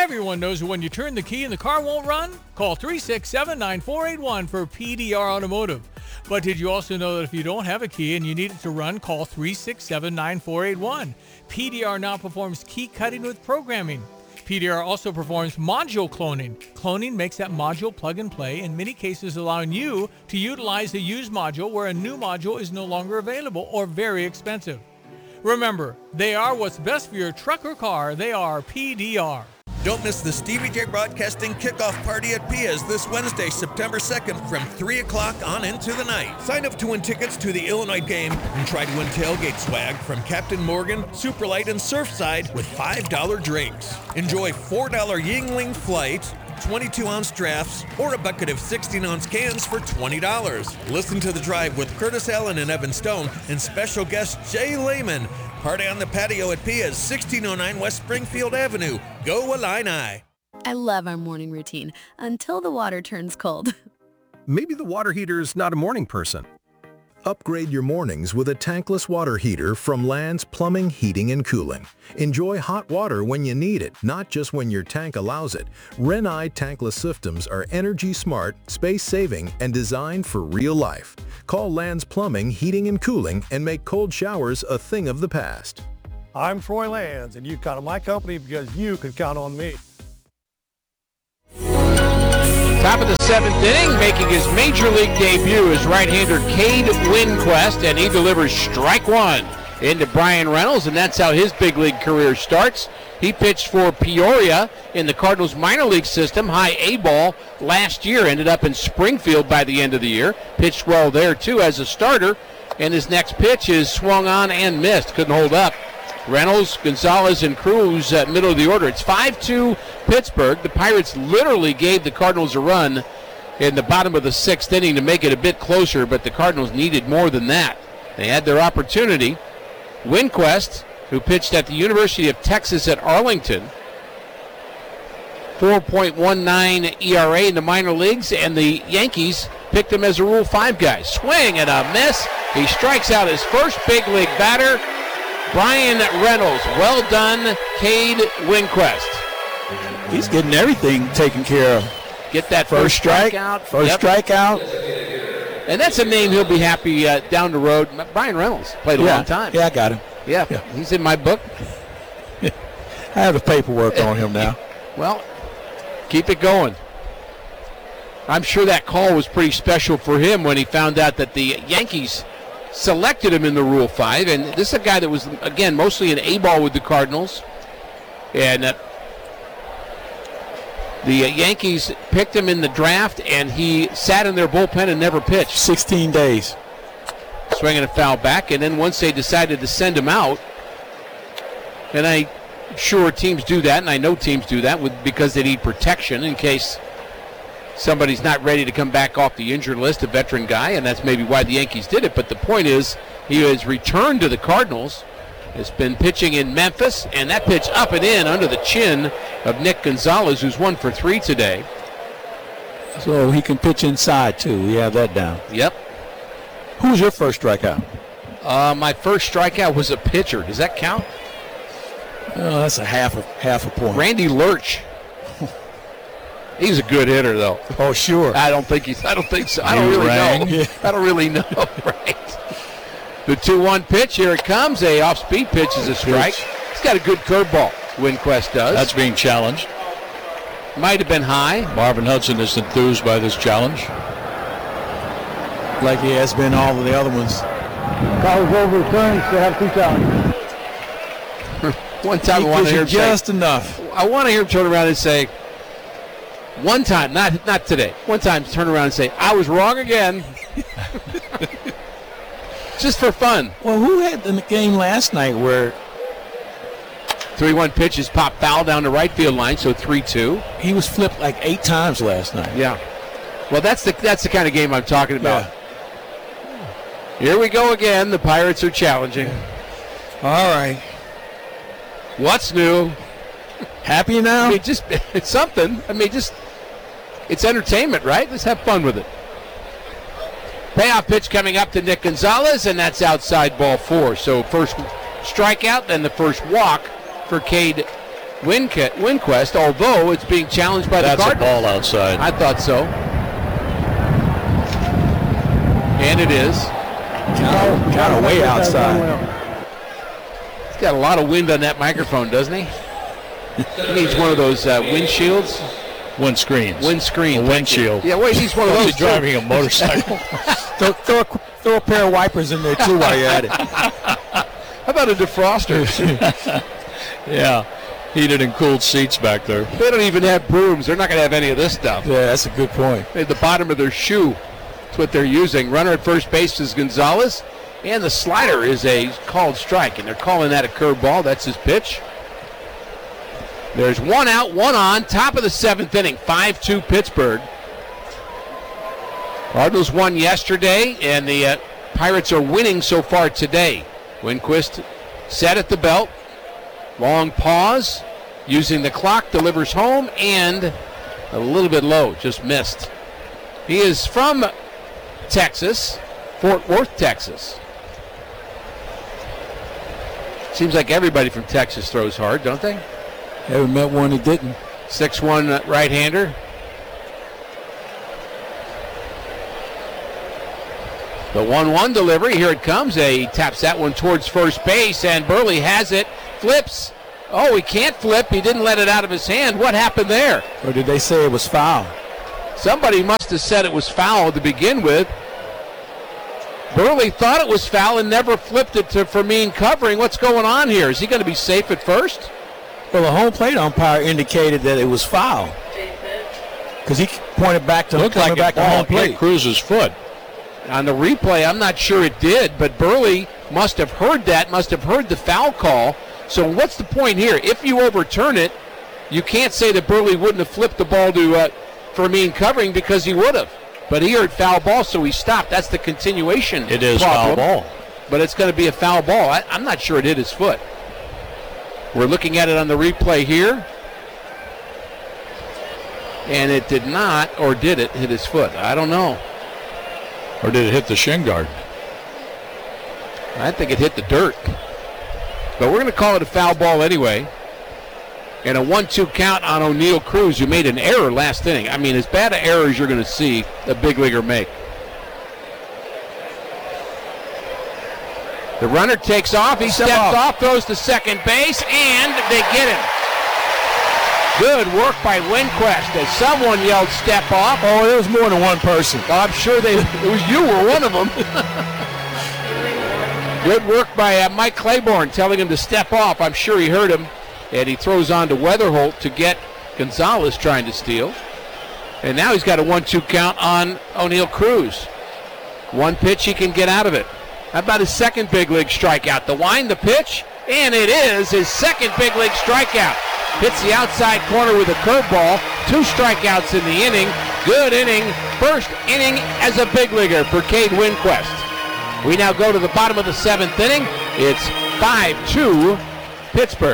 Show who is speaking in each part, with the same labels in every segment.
Speaker 1: Everyone knows that when you turn the key and the car won't run, call 367-9481 for PDR Automotive. But did you also know that if you don't have a key and you need it to run, call 367-9481. PDR now performs key cutting with programming. PDR also performs module cloning. Cloning makes that module plug and play, in many cases allowing you to utilize a used module where a new module is no longer available or very expensive. Remember, they are what's best for your truck or car. They are PDR.
Speaker 2: Don't miss the Stevie J Broadcasting Kickoff Party at Pia's this Wednesday, September 2nd from 3 o'clock on into the night. Sign up to win tickets to the Illinois game and try to win tailgate swag from Captain Morgan, Superlight, and Surfside with $5 drinks. Enjoy $4 Yingling Flight, 22-ounce drafts, or a bucket of 16-ounce cans for $20. Listen to The Drive with Curtis Allen and Evan Stone and special guest Jay Lehman. Party on the patio at Pia's, 1609 West Springfield Avenue. Go Illini!
Speaker 3: I love our morning routine until the water turns cold.
Speaker 4: Maybe the water heater's not a morning person.
Speaker 5: Upgrade your mornings with a tankless water heater from Land's Plumbing, Heating, and Cooling. Enjoy hot water when you need it, not just when your tank allows it. Renai tankless systems are energy smart, space-saving, and designed for real life. Call Land's Plumbing, Heating, and Cooling and make cold showers a thing of the past.
Speaker 6: I'm Troy Lands, and you count on my company because you can count on me.
Speaker 7: Top of the 7th inning, making his major league debut is right-hander Cade Winquest, and he delivers strike one into Brian Reynolds, and that's how his big league career starts. He pitched for Peoria in the Cardinals minor league system, high A ball last year, ended up in Springfield by the end of the year, pitched well there too as a starter, and his next pitch is swung on and missed, couldn't hold up. Reynolds, Gonzalez, and Cruz middle of the order. It's 5-2 Pittsburgh. The Pirates literally gave the Cardinals a run in the bottom of the 6th inning to make it a bit closer, but the Cardinals needed more than that. They had their opportunity. Winquest, who pitched at the University of Texas at Arlington, 4.19 ERA in the minor leagues, and the Yankees picked him as a Rule 5 guy. Swing and a miss. He strikes out his first big league batter, Brian Reynolds. Well done, Cade Winquest.
Speaker 8: He's getting everything taken care of.
Speaker 7: Get that first strikeout.
Speaker 8: Strikeout.
Speaker 7: And that's a name he'll be happy down the road. Brian Reynolds played a long time.
Speaker 8: Yeah, I got him.
Speaker 7: Yeah, he's in my book.
Speaker 8: I have the paperwork on him now.
Speaker 7: Well, keep it going. I'm sure that call was pretty special for him when he found out that the Yankees selected him in the Rule 5. And this is a guy that was, again, mostly an A-ball with the Cardinals. And the Yankees picked him in the draft, and he sat in their bullpen and never pitched.
Speaker 8: 16 days.
Speaker 7: Swinging a foul back, and then once they decided to send him out, and I'm sure teams do that, and I know teams do that because they need protection in case somebody's not ready to come back off the injured list, a veteran guy, and that's maybe why the Yankees did it. But the point is, he has returned to the Cardinals, has been pitching in Memphis, and that pitch up and in under the chin of Nick Gonzalez, who's 1 for 3 today.
Speaker 8: So he can pitch inside, too. We have that down.
Speaker 7: Yep.
Speaker 8: Who was your first strikeout?
Speaker 7: My first strikeout was a pitcher. Does that count?
Speaker 8: Oh, that's a half a point.
Speaker 7: Randy Lurch. He's a good hitter, though.
Speaker 8: Oh, sure.
Speaker 7: I don't think so. I don't really know. Yeah. I don't really know. Right. The 2-1 pitch. Here it comes. A off-speed pitch is a strike. He's got a good curveball. Winquest does.
Speaker 8: That's being challenged.
Speaker 7: Might have been high.
Speaker 8: Marvin Hudson is enthused by this challenge, like he has been all of the other ones.
Speaker 6: Call is overturned. Still have 2 challenges.
Speaker 7: One time I want to hear him
Speaker 8: just enough.
Speaker 7: I want to hear him turn around and say, one time, not today, one time turn around and say, I was wrong again. Just for fun.
Speaker 8: Well, who had the game last night where
Speaker 7: 3-1 pitches pop foul down the right field line, so 3-2.
Speaker 8: He was flipped like 8 times last night.
Speaker 7: Yeah. Well, that's the kind of game I'm talking about. Yeah. Here we go again. The Pirates are challenging.
Speaker 8: All right.
Speaker 7: What's new?
Speaker 8: Happy now?
Speaker 7: I mean, it's something. I mean, it's entertainment, right? Let's have fun with it. Payoff pitch coming up to Nick Gonzalez, and that's outside ball 4. So first strikeout, then the first walk for Cade Winquest, although it's being challenged by the Cardinals.
Speaker 8: That's a ball outside.
Speaker 7: I thought so. And it is.
Speaker 8: Kind of way outside.
Speaker 7: He's got a lot of wind on that microphone, doesn't he? He needs one of those windshields.
Speaker 8: Windscreens.
Speaker 7: Windscreen.
Speaker 8: A windshield.
Speaker 7: Yeah, wait, he's one of those.
Speaker 8: He's driving a motorcycle.
Speaker 6: Throw a pair of wipers in there, too, while you're at it.
Speaker 7: How about a defroster?
Speaker 8: Yeah. Heated and cooled seats back there.
Speaker 7: They don't even have brooms. They're not going to have any of this stuff.
Speaker 6: Yeah, that's a good point.
Speaker 7: At the bottom of their shoe. That's what they're using. Runner at first base is Gonzalez. And the slider is a called strike. And they're calling that a curveball. That's his pitch. There's one out, one on. Top of the 7th inning. 5-2 Pittsburgh. Cardinals won yesterday. And the Pirates are winning so far today. Winquist set at the belt. Long pause, using the clock, delivers home, and a little bit low, just missed. He is from Texas, Fort Worth, Texas. Seems like everybody from Texas throws hard, don't they?
Speaker 6: Haven't met one that didn't.
Speaker 7: 6'1" right-hander. The 1-1 delivery, here it comes. He taps that one towards first base, and Burley has it. Flips. Oh, he can't flip. He didn't let it out of his hand. What happened there?
Speaker 6: Or did they say it was foul?
Speaker 7: Somebody must have said it was foul to begin with. Burley thought it was foul and never flipped it to Fermin covering. What's going on here? Is he going to be safe at first?
Speaker 6: Well, the home plate umpire indicated that it was foul. Because he pointed back to
Speaker 8: coming back to home plate. Cruz's foot.
Speaker 7: On the replay, I'm not sure it did, but Burley must have heard that, must have heard the foul call. So what's the point here? If you overturn it, you can't say that Burley wouldn't have flipped the ball to Fermin covering, because he would have. But he heard foul ball, so he stopped. That's the continuation.
Speaker 8: It is
Speaker 7: problem.
Speaker 8: foul ball.
Speaker 7: But it's going to be a foul ball. I'm not sure it hit his foot. We're looking at it on the replay here. And it did not, or did it hit his foot? I don't know.
Speaker 8: Or did it hit the shin guard?
Speaker 7: I think it hit the dirt. But we're going to call it a foul ball anyway. And a 1-2 count on O'Neill Cruz, who made an error last inning. I mean, as bad an error as you're going to see a big leaguer make. The runner takes off. He steps off, throws to second base, and they get him. Good work by Winquest as someone yelled step off.
Speaker 6: Oh, there was more than one person.
Speaker 7: Well, I'm sure it was you or one of them. Good work by Mike Claiborne telling him to step off. I'm sure he heard him. And he throws on to Weatherholt to get Gonzalez trying to steal. And now he's got a 1-2 count on O'Neill Cruz. One pitch, he can get out of it. How about his second big league strikeout? The wind, the pitch, and it is his second big league strikeout. Hits the outside corner with a curveball. 2 strikeouts in the inning. Good inning. First inning as a big leaguer for Cade Winquest. We now go to the bottom of the 7th inning. It's 5-2 Pittsburgh.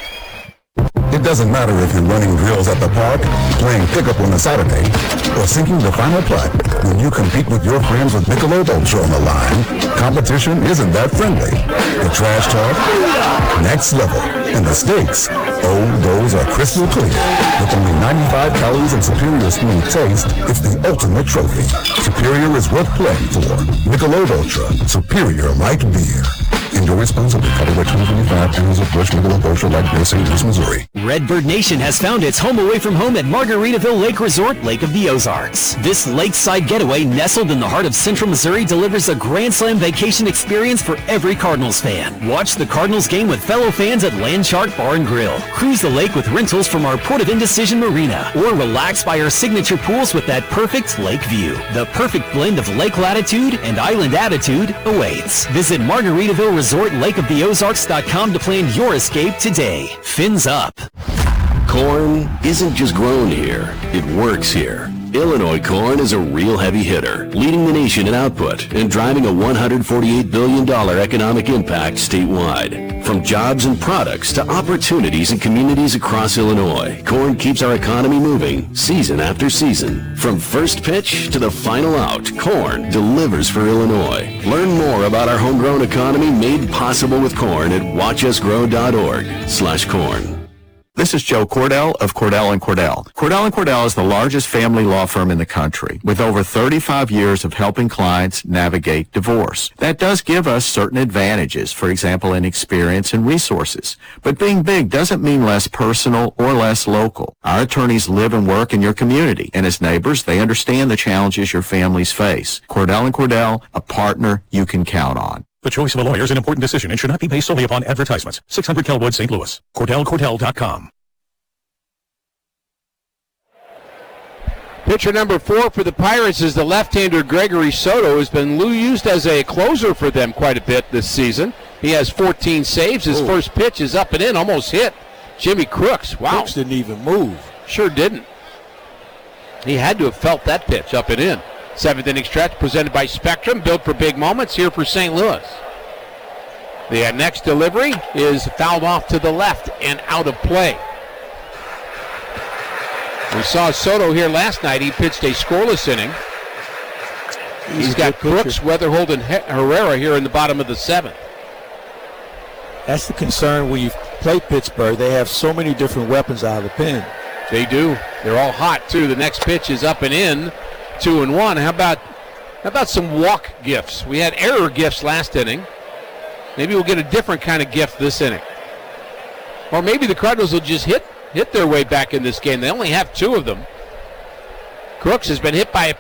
Speaker 9: It doesn't matter if you're running drills at the park, playing pickup on a Saturday, or sinking the final putt. When you compete with your friends with Michelob Ultra on the line, competition isn't that friendly. The trash talk, next level, and the stakes, oh, those are crystal clear. With only 95 calories and superior smooth taste, it's the ultimate trophy. Superior is worth playing for. Michelob Ultra, superior light beer. Enjoy responsibly. Copyright 2025, Anheuser-Busch Michelob Ultra Light Beer, St. Louis, Missouri.
Speaker 10: Redbird Nation has found its home away from home at Margaritaville Lake Resort, Lake of the Ozarks. This lakeside getaway, nestled in the heart of central Missouri, delivers a Grand Slam vacation experience for every Cardinals fan. Watch the Cardinals game with fellow fans at Landshark Bar and Grill. Cruise the lake with rentals from our Port of Indecision Marina, or relax by our signature pools with that perfect lake view. The perfect blend of lake latitude and island attitude awaits. Visit Margaritaville Resort Lake of the Ozarks.com to plan your escape today. Fins up.
Speaker 11: Corn isn't just grown here, it works here. Illinois corn is a real heavy hitter, leading the nation in output and driving a $148 billion economic impact statewide. From jobs and products to opportunities in communities across Illinois, corn keeps our economy moving season after season. From first pitch to the final out, corn delivers for Illinois. Learn more about our homegrown economy made possible with corn at watchusgrow.org/corn.
Speaker 12: This is Joe Cordell of Cordell & Cordell. Cordell & Cordell is the largest family law firm in the country with over 35 years of helping clients navigate divorce. That does give us certain advantages, for example, in experience and resources. But being big doesn't mean less personal or less local. Our attorneys live and work in your community, and as neighbors, they understand the challenges your families face. Cordell & Cordell, a partner you can count on.
Speaker 13: The choice of a lawyer is an important decision and should not be based solely upon advertisements. 600 Kelwood, St. Louis. CordellCordell.com.
Speaker 7: Pitcher number 4 for the Pirates is the left-hander Gregory Soto, who's been used as a closer for them quite a bit this season. He has 14 saves. His first pitch is up and in, almost hit Jimmy Crooks. Wow.
Speaker 6: Crooks didn't even move.
Speaker 7: Sure didn't. He had to have felt that pitch up and in. 7th inning stretch presented by Spectrum, built for big moments here for St. Louis. The next delivery is fouled off to the left and out of play. We saw Soto here last night. He pitched a scoreless inning. He's got Crooks, Weatherhold, and Herrera here in the bottom of the 7th.
Speaker 6: That's the concern when you play Pittsburgh. They have so many different weapons out of the pen.
Speaker 7: They do. They're all hot, too. The next pitch is up and in. 2-1. How about some walk gifts? We had error gifts last inning. Maybe we'll get a different kind of gift this inning. Or maybe the Cardinals will just hit their way back in this game. They only have 2 of them. Crooks has been hit by a